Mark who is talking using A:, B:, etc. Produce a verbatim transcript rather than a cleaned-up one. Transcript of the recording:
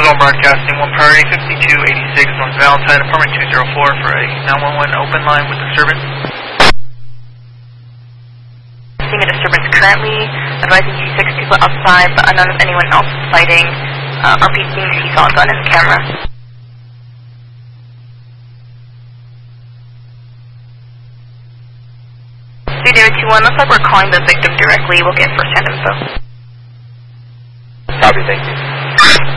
A: One broadcasting, one priority, fifty-two eighty-six North Valentine, apartment two oh four for a nine one one open line with disturbance.
B: Seeing a disturbance currently, advising you six people outside, but unknown if anyone else is fighting. Uh, R P seeing if you saw a gun in the camera. three zero two one, looks like we're calling the victim directly. We'll get first-hand info.
C: Copy, thank you.